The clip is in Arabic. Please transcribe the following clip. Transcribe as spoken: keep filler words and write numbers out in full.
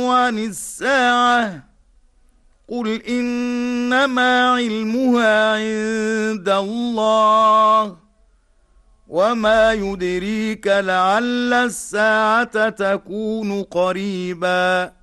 عن الساعة قل إنما علمها عند الله وما يدريك لعل الساعة تكون قريبا